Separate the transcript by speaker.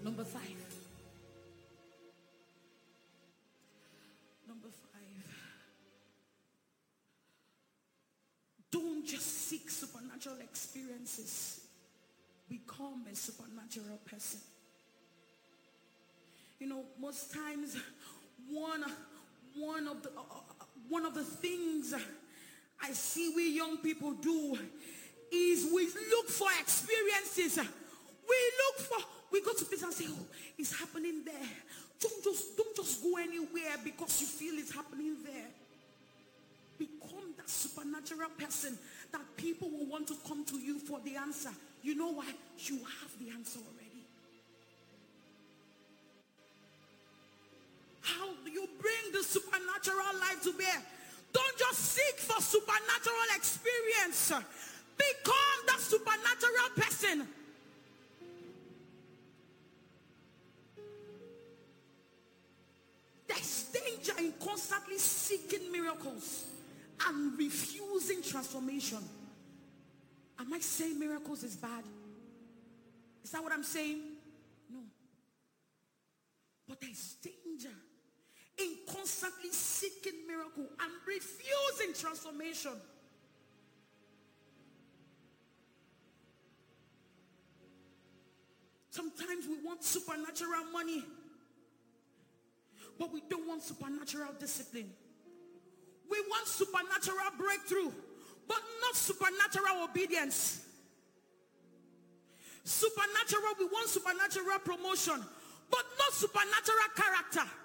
Speaker 1: Number 5. Number 5. Don't just seek supernatural experiences. Become a supernatural person. You know, most times one of the things I see we young people do is we look for experiences. We go to places and say, oh, it's happening there. Don't just go anywhere because you feel it's happening there. Become that supernatural person that people will want to come to you for the answer. You know why? You have the answer already. How do you bring the supernatural life to bear? Don't just seek for supernatural experience. Become that supernatural person. There's danger in constantly seeking miracles and refusing transformation. Am I saying miracles is bad? Is that what I'm saying? No. But there's danger in constantly seeking miracle and refusing transformation. Sometimes we want supernatural money, but we don't want supernatural discipline. We want supernatural breakthrough, but not supernatural obedience. We want supernatural promotion, but not supernatural character.